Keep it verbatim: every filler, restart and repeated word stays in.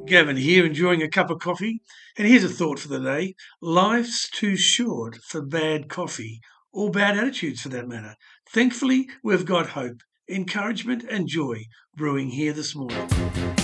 Gavin here, enjoying a cup of coffee. And here's a thought for the day. Life's too short for bad coffee, or bad attitudes for that matter. Thankfully, we've got hope, encouragement, and joy brewing here this morning.